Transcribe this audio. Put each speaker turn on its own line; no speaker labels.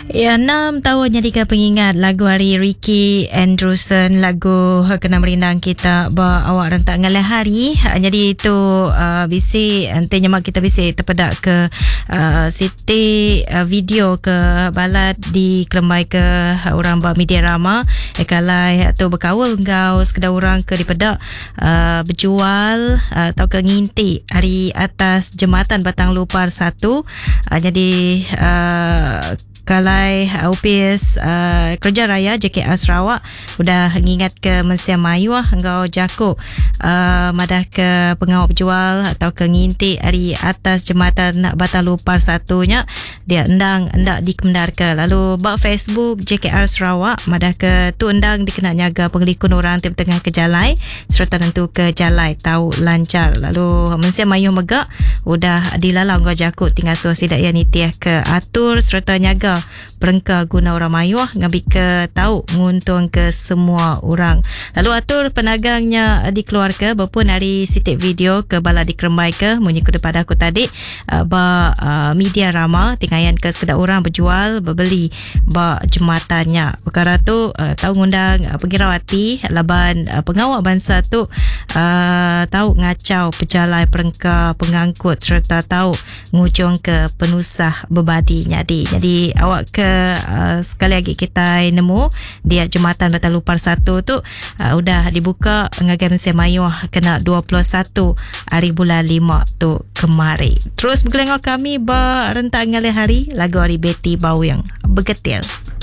Ya, 6 tahun jadi pengingat lagu hari Ricky Andrewson, lagu Kena Merindang Kita awak rentak ngalah hari. Jadi itu bisi nantinya mak kita bisi terpedak ke siti video ke balad di Kelembai ke orang ba media rama kalai tu berkawal engkau sekedar orang ke dipedak berjual atau ke nginti hari atas jembatan Batang Lupar 1. Jadi kalai UPS Kerja Raya JKR Sarawak udah ngingat ke Mesia Mayu engkau jako madah ke pengawal berjual atau ke nginti hari atas jembatan Batang Lupar 1-nya dia endang hendak dikemendar ke lalu bak Facebook JKR Sarawak madah ke tu endang dikena nyaga pengelikun orang tim tengah ke jalai serta tentu ke jalai tahu lancar lalu Mesia Mayu megak udah dilalang engkau jako tinggal suasi dak yang nitiah ke atur serta nyaga perengka guna orang mayuah ngambil ke tahu nguntung ke semua orang. Lalu atur penagangnya dikeluarkan berpun hari sitik video ke bala di Kerembai ke menyikut daripada aku tadi media rama tinggayan ke sekedar orang berjual berbeli ba jematannya. Perkara tu tahu ngundang pengirawati laban pengawal bangsa tu tahu ngacau pejalai perengka pengangkut serta tahu ngujung ke penusah berbadinya jadi awak ke sekali lagi kita nemu dia jembatan Batang Lupar 1 tu udah dibuka ngagai Mesia Mayu kena 21 hari bulan 5 tu kemari. Terus bergelengok kami rentak ngalih hari lagu hari Betty Bau yang bergetil.